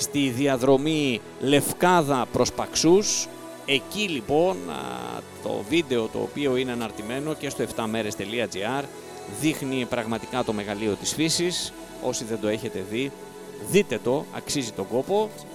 στη διαδρομή Λευκάδα προς Παξούς. Εκεί λοιπόν το βίντεο, το οποίο είναι αναρτημένο και στο 7merες.gr, δείχνει πραγματικά το μεγαλείο της φύσης. Όσοι δεν το έχετε δει, δείτε το, αξίζει τον κόπο.